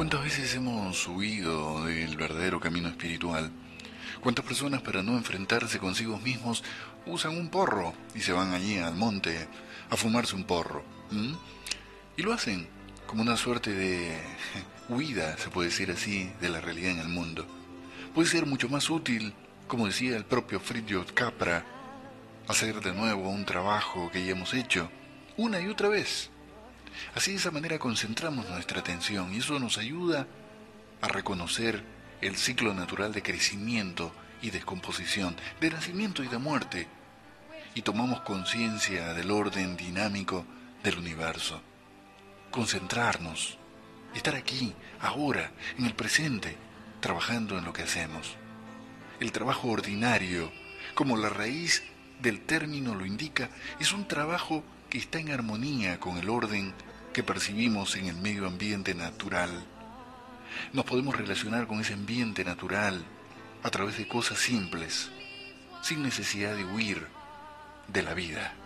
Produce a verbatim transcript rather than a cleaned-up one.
¿Cuántas veces hemos huido del verdadero camino espiritual? ¿Cuántas personas para no enfrentarse consigo mismos usan un porro y se van allí al monte a fumarse un porro? ¿m? Y lo hacen como una suerte de huida, se puede decir así, de la realidad en el mundo. Puede ser mucho más útil, como decía el propio Fritjof Capra, hacer de nuevo un trabajo que ya hemos hecho, una y otra vez. Así de esa manera concentramos nuestra atención y eso nos ayuda a reconocer el ciclo natural de crecimiento y descomposición, de nacimiento y de muerte, y tomamos conciencia del orden dinámico del universo. Concentrarnos, estar aquí, ahora, en el presente, trabajando en lo que hacemos. El trabajo ordinario, como la raíz del término lo indica, es un trabajo que está en armonía con el orden que percibimos en el medio ambiente natural. Nos podemos relacionar con ese ambiente natural a través de cosas simples, sin necesidad de huir de la vida.